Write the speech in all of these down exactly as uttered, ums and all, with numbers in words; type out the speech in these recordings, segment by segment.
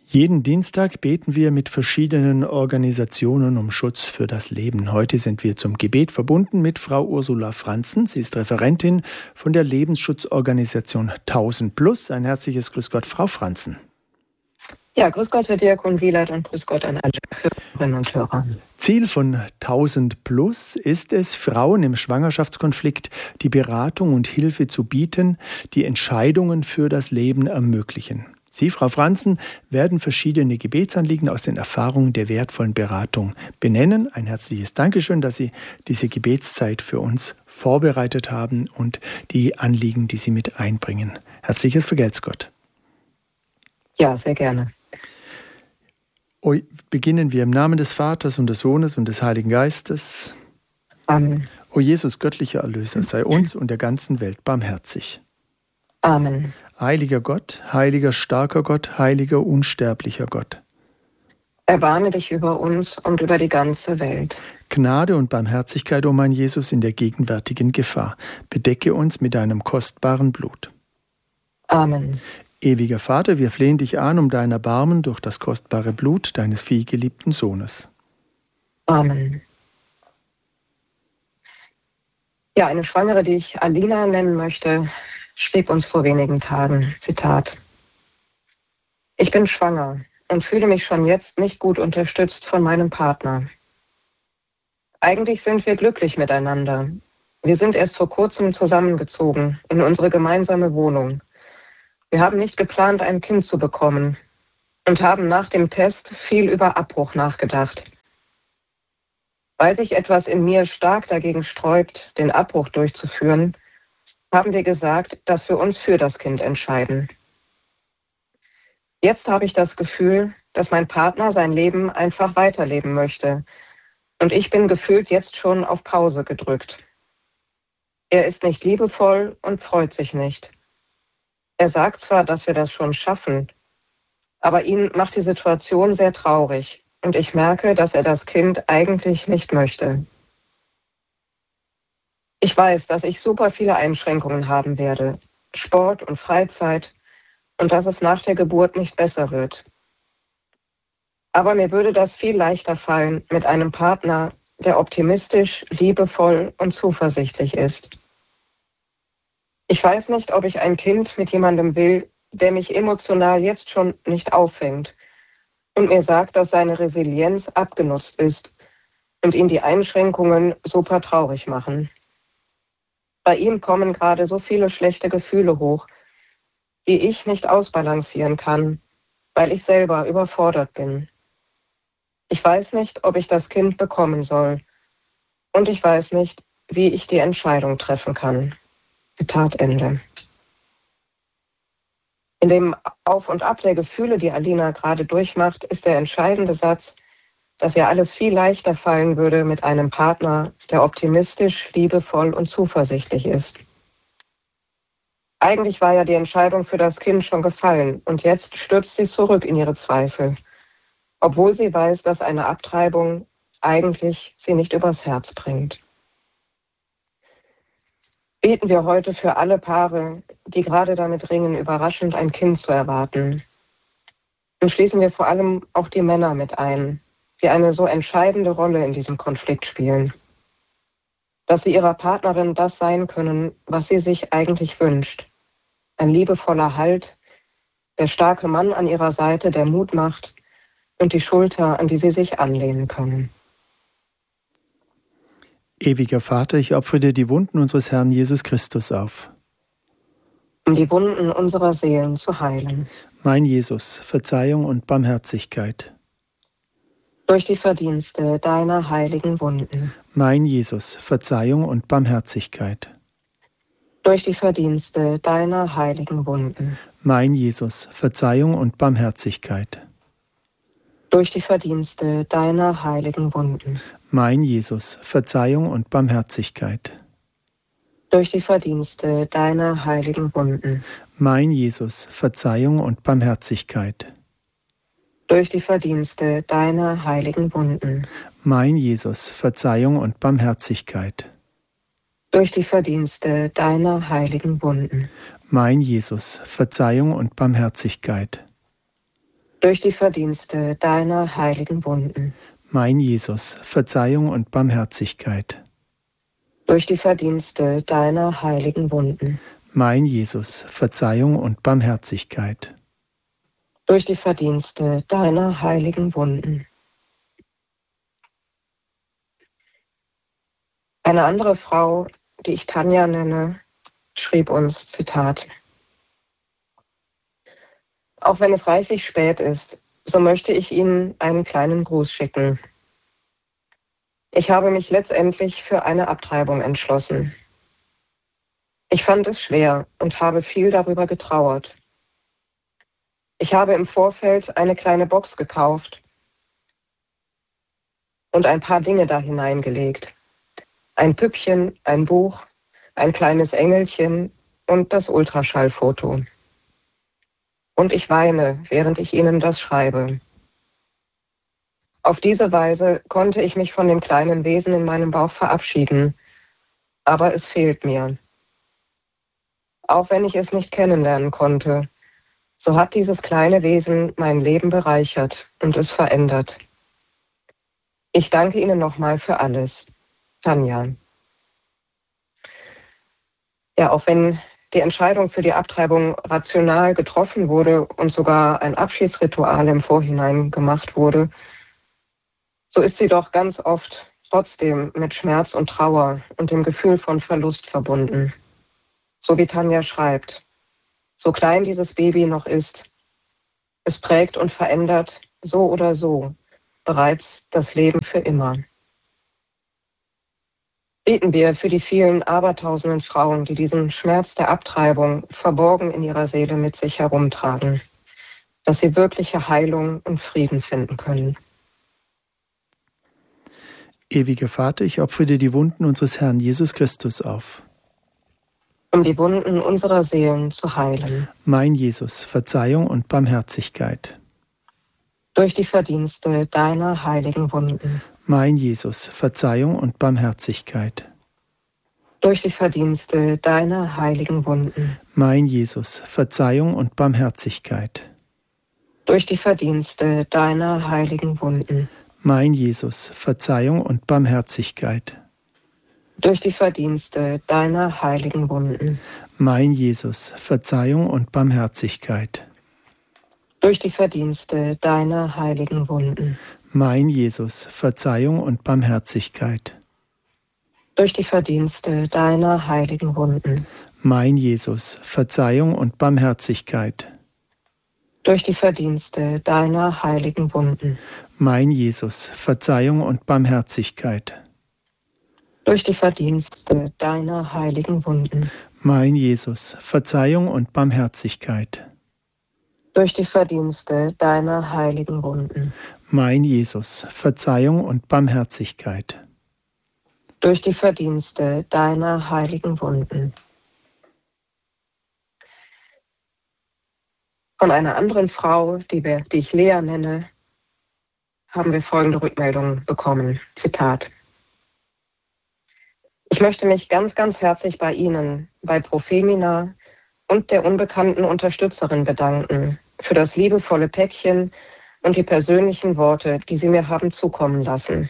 Jeden Dienstag beten wir mit verschiedenen Organisationen um Schutz für das Leben. Heute sind wir zum Gebet verbunden mit Frau Ursula Franzen. Sie ist Referentin von der Lebensschutzorganisation tausend plus. Ein herzliches Grüß Gott, Frau Franzen. Ja, grüß Gott, Herr Diakon Wieland, und grüß Gott an alle Hörerinnen und Hörer. Ziel von tausend plus ist es, Frauen im Schwangerschaftskonflikt die Beratung und Hilfe zu bieten, die Entscheidungen für das Leben ermöglichen. Sie, Frau Franzen, werden verschiedene Gebetsanliegen aus den Erfahrungen der wertvollen Beratung benennen. Ein herzliches Dankeschön, dass Sie diese Gebetszeit für uns vorbereitet haben und die Anliegen, die Sie mit einbringen. Herzliches Vergelt's Gott. Ja, sehr gerne. Oh, beginnen wir im Namen des Vaters und des Sohnes und des Heiligen Geistes. Amen. O Jesus, göttlicher Erlöser, sei uns und der ganzen Welt barmherzig. Amen. Heiliger Gott, heiliger, starker Gott, heiliger, unsterblicher Gott. Erbarme dich über uns und über die ganze Welt. Gnade und Barmherzigkeit, o mein Jesus, in der gegenwärtigen Gefahr. Bedecke uns mit deinem kostbaren Blut. Amen. Ewiger Vater, wir flehen dich an um dein Erbarmen durch das kostbare Blut deines vielgeliebten Sohnes. Amen. Ja, eine Schwangere, die ich Alina nennen möchte, schrieb uns vor wenigen Tagen, Zitat: Ich bin schwanger und fühle mich schon jetzt nicht gut unterstützt von meinem Partner. Eigentlich sind wir glücklich miteinander. Wir sind erst vor kurzem zusammengezogen in unsere gemeinsame Wohnung. Wir haben nicht geplant, ein Kind zu bekommen und haben nach dem Test viel über Abbruch nachgedacht. Weil sich etwas in mir stark dagegen sträubt, den Abbruch durchzuführen, haben wir gesagt, dass wir uns für das Kind entscheiden. Jetzt habe ich das Gefühl, dass mein Partner sein Leben einfach weiterleben möchte und ich bin gefühlt jetzt schon auf Pause gedrückt. Er ist nicht liebevoll und freut sich nicht. Er sagt zwar, dass wir das schon schaffen, aber ihn macht die Situation sehr traurig und ich merke, dass er das Kind eigentlich nicht möchte. Ich weiß, dass ich super viele Einschränkungen haben werde, Sport und Freizeit, und dass es nach der Geburt nicht besser wird. Aber mir würde das viel leichter fallen mit einem Partner, der optimistisch, liebevoll und zuversichtlich ist. Ich weiß nicht, ob ich ein Kind mit jemandem will, der mich emotional jetzt schon nicht auffängt und mir sagt, dass seine Resilienz abgenutzt ist und ihn die Einschränkungen super traurig machen. Bei ihm kommen gerade so viele schlechte Gefühle hoch, die ich nicht ausbalancieren kann, weil ich selber überfordert bin. Ich weiß nicht, ob ich das Kind bekommen soll und ich weiß nicht, wie ich die Entscheidung treffen kann. Zitat Ende. In dem Auf und Ab der Gefühle, die Alina gerade durchmacht, ist der entscheidende Satz, dass ihr alles viel leichter fallen würde mit einem Partner, der optimistisch, liebevoll und zuversichtlich ist. Eigentlich war ja die Entscheidung für das Kind schon gefallen und jetzt stürzt sie zurück in ihre Zweifel, obwohl sie weiß, dass eine Abtreibung eigentlich sie nicht übers Herz bringt. Beten wir heute für alle Paare, die gerade damit ringen, überraschend ein Kind zu erwarten. Und schließen wir vor allem auch die Männer mit ein, die eine so entscheidende Rolle in diesem Konflikt spielen. Dass sie ihrer Partnerin das sein können, was sie sich eigentlich wünscht. Ein liebevoller Halt, der starke Mann an ihrer Seite, der Mut macht und die Schulter, an die sie sich anlehnen können. Ewiger Vater, ich opfere dir die Wunden unseres Herrn Jesus Christus auf. Um die Wunden unserer Seelen zu heilen. Mein Jesus, Verzeihung und Barmherzigkeit. Durch die Verdienste deiner heiligen Wunden. Mein Jesus, Verzeihung und Barmherzigkeit. Durch die Verdienste deiner heiligen Wunden. Mein Jesus, Verzeihung und Barmherzigkeit. Durch die Verdienste deiner heiligen Wunden. Mein Jesus, Verzeihung und Barmherzigkeit. Durch die Verdienste deiner heiligen Wunden. Mein Jesus, Verzeihung und Barmherzigkeit. Durch die Verdienste deiner heiligen Wunden. Mein Jesus, Verzeihung und Barmherzigkeit. Durch die Verdienste deiner heiligen Wunden. Mein Jesus, Verzeihung und Barmherzigkeit. durch die Verdienste deiner heiligen Wunden. Mein Jesus, Verzeihung und Barmherzigkeit. Durch die Verdienste deiner heiligen Wunden. Mein Jesus, Verzeihung und Barmherzigkeit. Durch die Verdienste deiner heiligen Wunden. Eine andere Frau, die ich Tanja nenne, schrieb uns, Zitat: Auch wenn es reichlich spät ist, so möchte ich Ihnen einen kleinen Gruß schicken. Ich habe mich letztendlich für eine Abtreibung entschlossen. Ich fand es schwer und habe viel darüber getrauert. Ich habe im Vorfeld eine kleine Box gekauft und ein paar Dinge da hineingelegt. Ein Püppchen, ein Buch, ein kleines Engelchen und das Ultraschallfoto. Und ich weine, während ich Ihnen das schreibe. Auf diese Weise konnte ich mich von dem kleinen Wesen in meinem Bauch verabschieden, aber es fehlt mir. Auch wenn ich es nicht kennenlernen konnte, so hat dieses kleine Wesen mein Leben bereichert und es verändert. Ich danke Ihnen nochmal für alles. Tanja. Ja, auch wenn die Entscheidung für die Abtreibung rational getroffen wurde und sogar ein Abschiedsritual im Vorhinein gemacht wurde, so ist sie doch ganz oft trotzdem mit Schmerz und Trauer und dem Gefühl von Verlust verbunden. So wie Tanja schreibt: So klein dieses Baby noch ist, es prägt und verändert so oder so bereits das Leben für immer. Beten wir für die vielen abertausenden Frauen, die diesen Schmerz der Abtreibung verborgen in ihrer Seele mit sich herumtragen, dass sie wirkliche Heilung und Frieden finden können. Ewiger Vater, ich opfere dir die Wunden unseres Herrn Jesus Christus auf, um die Wunden unserer Seelen zu heilen. Mein Jesus, Verzeihung und Barmherzigkeit. Durch die Verdienste deiner heiligen Wunden. Mein Jesus, Verzeihung und Barmherzigkeit. Durch die Verdienste deiner heiligen Wunden. Mein Jesus, Verzeihung und Barmherzigkeit. Durch die Verdienste deiner heiligen Wunden. Mein Jesus, Verzeihung und Barmherzigkeit. Durch die Verdienste deiner heiligen Wunden. Mein Jesus, Verzeihung und Barmherzigkeit. Durch die Verdienste deiner heiligen Wunden. Mein Jesus, Verzeihung und Barmherzigkeit. Durch die Verdienste deiner heiligen Wunden. Mein Jesus, Verzeihung und Barmherzigkeit. Durch die Verdienste deiner heiligen Wunden. Mein Jesus, Verzeihung und Barmherzigkeit. Durch die Verdienste deiner heiligen Wunden. Mein Jesus, Verzeihung und Barmherzigkeit. Durch die Verdienste deiner heiligen Wunden. Mein Jesus, Verzeihung und Barmherzigkeit. Durch die Verdienste deiner heiligen Wunden. Von einer anderen Frau, die, wir, die ich Lea nenne, haben wir folgende Rückmeldung bekommen. Zitat: Ich möchte mich ganz, ganz herzlich bei Ihnen, bei Profemina und der unbekannten Unterstützerin bedanken für das liebevolle Päckchen und die persönlichen Worte, die Sie mir haben zukommen lassen.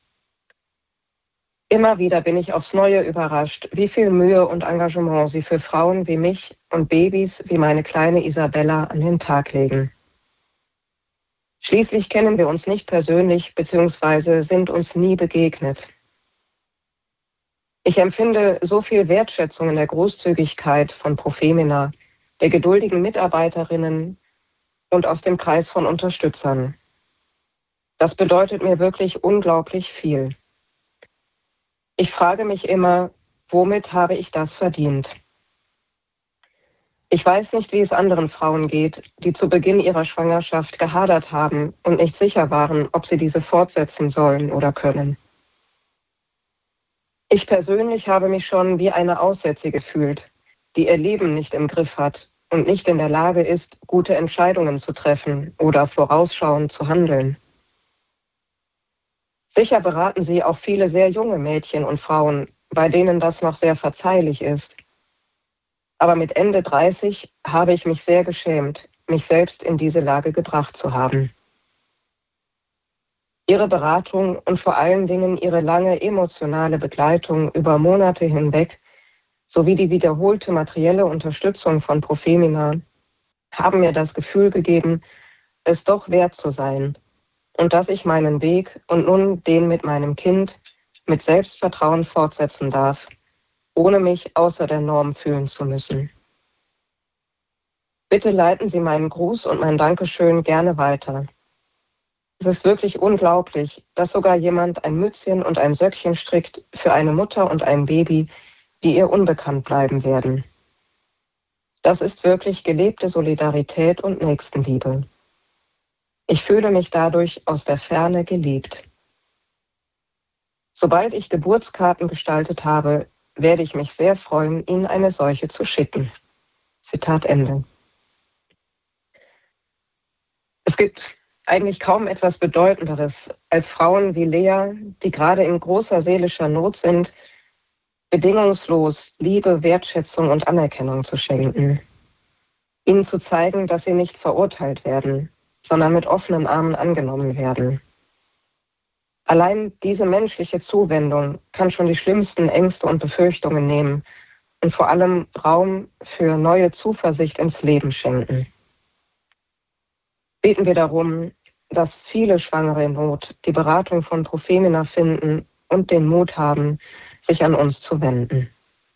Immer wieder bin ich aufs Neue überrascht, wie viel Mühe und Engagement Sie für Frauen wie mich und Babys wie meine kleine Isabella an den Tag legen. Schließlich kennen wir uns nicht persönlich bzw. sind uns nie begegnet. Ich empfinde so viel Wertschätzung in der Großzügigkeit von Profemina, der geduldigen Mitarbeiterinnen und aus dem Kreis von Unterstützern. Das bedeutet mir wirklich unglaublich viel. Ich frage mich immer, womit habe ich das verdient? Ich weiß nicht, wie es anderen Frauen geht, die zu Beginn ihrer Schwangerschaft gehadert haben und nicht sicher waren, ob sie diese fortsetzen sollen oder können. Ich persönlich habe mich schon wie eine Aussätzige gefühlt, die ihr Leben nicht im Griff hat und nicht in der Lage ist, gute Entscheidungen zu treffen oder vorausschauend zu handeln. Sicher beraten Sie auch viele sehr junge Mädchen und Frauen, bei denen das noch sehr verzeihlich ist. Aber mit Ende dreißig habe ich mich sehr geschämt, mich selbst in diese Lage gebracht zu haben. Ihre Beratung und vor allen Dingen ihre lange emotionale Begleitung über Monate hinweg sowie die wiederholte materielle Unterstützung von Profemina haben mir das Gefühl gegeben, es doch wert zu sein und dass ich meinen Weg und nun den mit meinem Kind mit Selbstvertrauen fortsetzen darf, ohne mich außer der Norm fühlen zu müssen. Bitte leiten Sie meinen Gruß und mein Dankeschön gerne weiter. Es ist wirklich unglaublich, dass sogar jemand ein Mützchen und ein Söckchen strickt für eine Mutter und ein Baby, die ihr unbekannt bleiben werden. Das ist wirklich gelebte Solidarität und Nächstenliebe. Ich fühle mich dadurch aus der Ferne geliebt. Sobald ich Geburtskarten gestaltet habe, werde ich mich sehr freuen, Ihnen eine solche zu schicken. Zitat Ende. Es gibt eigentlich kaum etwas Bedeutenderes, als Frauen wie Lea, die gerade in großer seelischer Not sind, bedingungslos Liebe, Wertschätzung und Anerkennung zu schenken. Ihnen zu zeigen, dass sie nicht verurteilt werden, sondern mit offenen Armen angenommen werden. Allein diese menschliche Zuwendung kann schon die schlimmsten Ängste und Befürchtungen nehmen und vor allem Raum für neue Zuversicht ins Leben schenken. Beten wir darum, dass viele Schwangere in Not die Beratung von Profemina finden und den Mut haben, sich an uns zu wenden.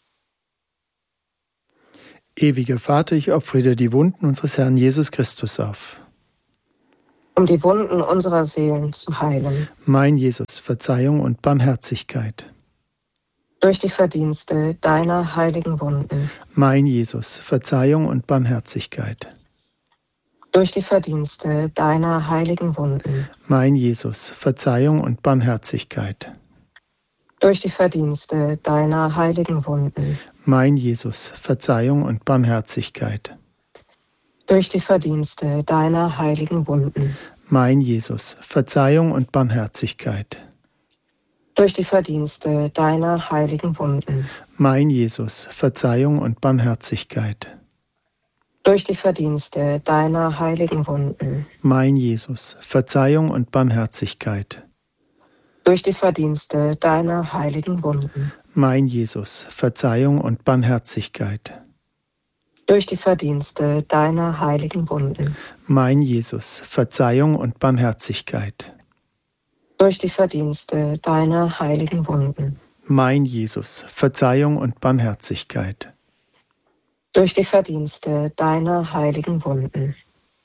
Ewiger Vater, ich opfere dir die Wunden unseres Herrn Jesus Christus auf. Um die Wunden unserer Seelen zu heilen. Mein Jesus, Verzeihung und Barmherzigkeit. Durch die Verdienste deiner heiligen Wunden. Mein Jesus, Verzeihung und Barmherzigkeit. Durch die Verdienste deiner heiligen Wunden. Mein Jesus, Verzeihung und Barmherzigkeit. Durch die Verdienste deiner heiligen Wunden. Mein Jesus, Verzeihung und Barmherzigkeit. Durch die Verdienste deiner heiligen Wunden. Mein Jesus, Verzeihung und Barmherzigkeit. Durch die Verdienste deiner heiligen Wunden. Mein Jesus, Verzeihung und Barmherzigkeit. Durch die Verdienste deiner heiligen Wunden. Mein Jesus, Verzeihung und Barmherzigkeit. Durch die Verdienste deiner heiligen Wunden. Mein Jesus, Verzeihung und Barmherzigkeit. Durch die Verdienste deiner heiligen Wunden. Mein Jesus, Verzeihung und Barmherzigkeit. Durch die Verdienste deiner heiligen Wunden. Mein Jesus, Verzeihung und Barmherzigkeit. Durch die Verdienste deiner heiligen Wunden.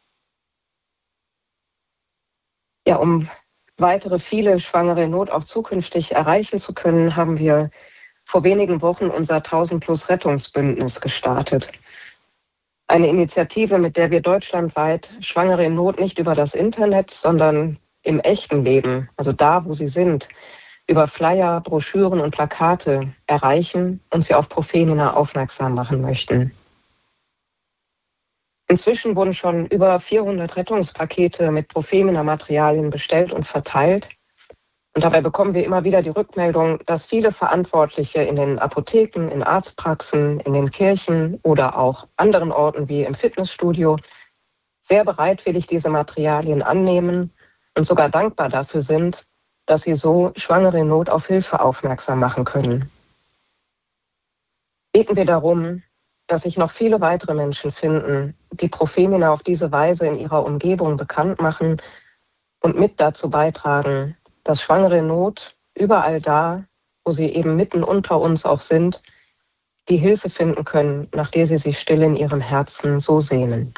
Ja, um weitere viele Schwangere in Not auch zukünftig erreichen zu können, haben wir vor wenigen Wochen unser tausend Plus Rettungsbündnis gestartet. Eine Initiative, mit der wir deutschlandweit Schwangere in Not nicht über das Internet, sondern im echten Leben, also da, wo sie sind, über Flyer, Broschüren und Plakate erreichen und sie auf Profemina aufmerksam machen möchten. Inzwischen wurden schon über vierhundert Rettungspakete mit Profemina-Materialien bestellt und verteilt. Und dabei bekommen wir immer wieder die Rückmeldung, dass viele Verantwortliche in den Apotheken, in Arztpraxen, in den Kirchen oder auch anderen Orten wie im Fitnessstudio sehr bereitwillig diese Materialien annehmen und sogar dankbar dafür sind, dass sie so Schwangere in Not auf Hilfe aufmerksam machen können. Beten wir darum, dass sich noch viele weitere Menschen finden, die Profemina auf diese Weise in ihrer Umgebung bekannt machen und mit dazu beitragen, dass Schwangere in Not überall da, wo sie eben mitten unter uns auch sind, die Hilfe finden können, nach der sie sich still in ihrem Herzen so sehnen.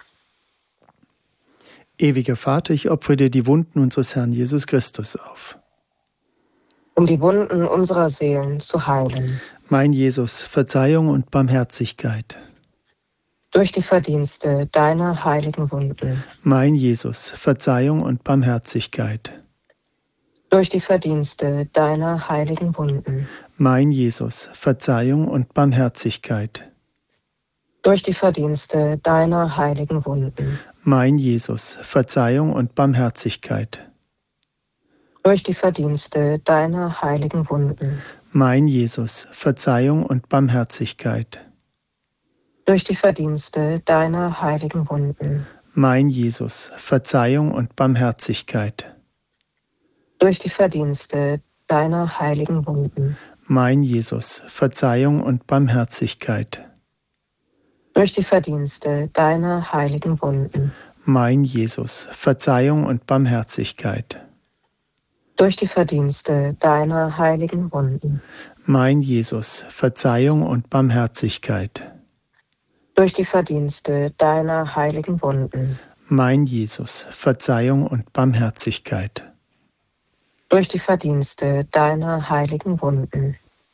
Ewiger Vater, ich opfere dir die Wunden unseres Herrn Jesus Christus auf. Um die Wunden unserer Seelen zu heilen. Mein Jesus, Verzeihung und Barmherzigkeit. Durch die Verdienste deiner heiligen Wunden. Mein Jesus, Verzeihung und Barmherzigkeit. Durch die Verdienste deiner heiligen Wunden. Mein Jesus, Verzeihung und Barmherzigkeit. Durch die Verdienste deiner heiligen Wunden. Mein Jesus, Verzeihung und Barmherzigkeit. Durch die Verdienste deiner heiligen Wunden. Mein Jesus, Verzeihung und Barmherzigkeit. Durch die Verdienste deiner heiligen Wunden. Mein Jesus, Verzeihung und Barmherzigkeit. Durch die Verdienste deiner heiligen Wunden. Mein Jesus, Verzeihung und Barmherzigkeit. Durch die Verdienste deiner heiligen Wunden. Mein Jesus, Verzeihung und Barmherzigkeit. Durch die Verdienste deiner heiligen Wunden. Mein Jesus, Verzeihung und Barmherzigkeit. Durch die Verdienste deiner heiligen Wunden. Mein Jesus, Verzeihung und Barmherzigkeit. Durch die Verdienste deiner heiligen Wunden.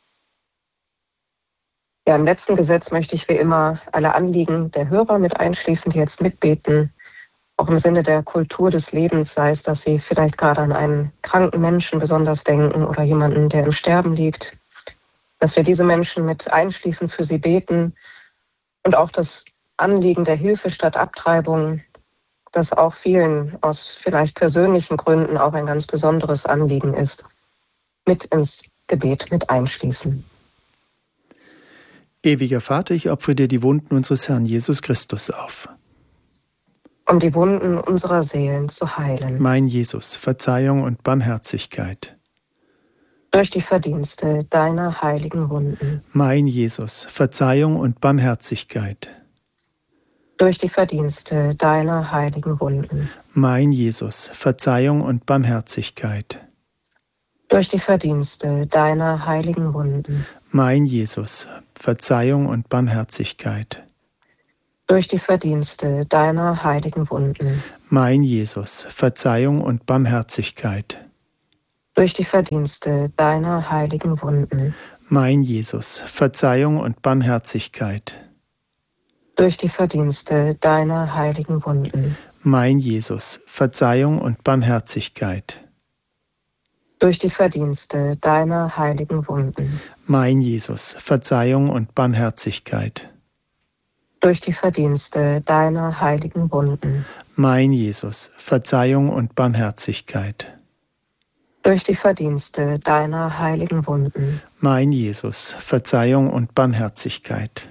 Ja, im letzten Gesetz möchte ich wie immer alle Anliegen der Hörer mit einschließen, die jetzt mitbeten. Auch im Sinne der Kultur des Lebens, sei es, dass sie vielleicht gerade an einen kranken Menschen besonders denken oder jemanden, der im Sterben liegt. Dass wir diese Menschen mit einschließen, für sie beten. Und auch das Anliegen der Hilfe statt Abtreibung, das auch vielen aus vielleicht persönlichen Gründen auch ein ganz besonderes Anliegen ist, mit ins Gebet mit einschließen. Ewiger Vater, ich opfere dir die Wunden unseres Herrn Jesus Christus auf. Um die Wunden unserer Seelen zu heilen. Mein Jesus, Verzeihung und Barmherzigkeit. Durch die Verdienste deiner heiligen Wunden. Mein Jesus, Verzeihung und Barmherzigkeit. Durch die Verdienste deiner heiligen Wunden. Mein Jesus, Verzeihung und Barmherzigkeit. Durch die Verdienste deiner heiligen Wunden. Mein Jesus, Verzeihung und Barmherzigkeit. Durch die Verdienste deiner heiligen Wunden. Mein Jesus, Verzeihung und Barmherzigkeit. Durch die Verdienste deiner heiligen Wunden. Mein Jesus, Verzeihung und Barmherzigkeit. Durch die Verdienste deiner heiligen Wunden. Mein Jesus, Verzeihung und Barmherzigkeit. Durch die Verdienste deiner heiligen Wunden. Mein Jesus, Verzeihung und Barmherzigkeit. Durch die Verdienste deiner heiligen Wunden. Mein Jesus, Verzeihung und Barmherzigkeit. Durch die Verdienste deiner heiligen Wunden. Mein Jesus, Verzeihung und Barmherzigkeit.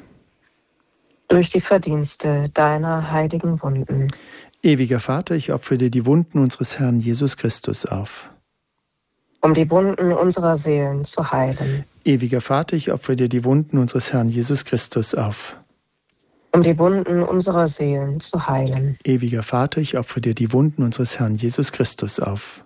Durch die Verdienste deiner heiligen Wunden. Ewiger Vater, ich opfere dir die Wunden unseres Herrn Jesus Christus auf. Um die Wunden unserer Seelen zu heilen. Ewiger Vater, ich opfere dir die Wunden unseres Herrn Jesus Christus auf. Um die Wunden unserer Seelen zu heilen. Ewiger Vater, ich opfere dir die Wunden unseres Herrn Jesus Christus auf.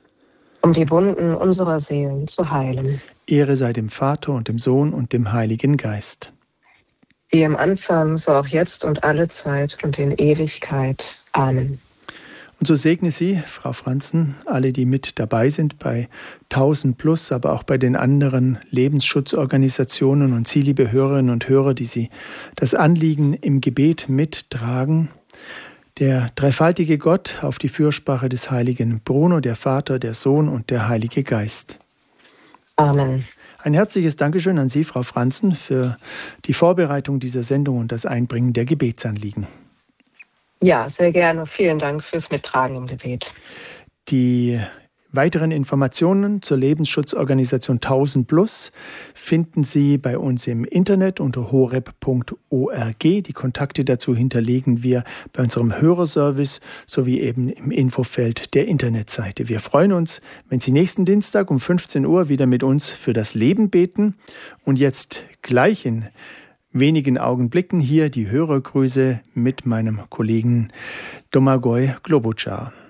Um die Wunden unserer Seelen zu heilen. Ehre sei dem Vater und dem Sohn und dem Heiligen Geist. Wie im Anfang, so auch jetzt und alle Zeit und in Ewigkeit. Amen. Und so segne Sie, Frau Franzen, alle, die mit dabei sind bei tausend Plus, aber auch bei den anderen Lebensschutzorganisationen und Sie, liebe Hörerinnen und Hörer, die Sie das Anliegen im Gebet mittragen. Der dreifaltige Gott auf die Fürsprache des heiligen Bruno, der Vater, der Sohn und der Heilige Geist. Amen. Ein herzliches Dankeschön an Sie, Frau Franzen, für die Vorbereitung dieser Sendung und das Einbringen der Gebetsanliegen. Ja, sehr gerne. Vielen Dank fürs Mittragen im Gebet. Die weiteren Informationen zur Lebensschutzorganisation tausend Plus finden Sie bei uns im Internet unter horeb punkt org. Die Kontakte dazu hinterlegen wir bei unserem Hörerservice sowie eben im Infofeld der Internetseite. Wir freuen uns, wenn Sie nächsten Dienstag um fünfzehn Uhr wieder mit uns für das Leben beten. Und jetzt gleich in wenigen Augenblicken hier die Hörergrüße mit meinem Kollegen Domagoj Globučar.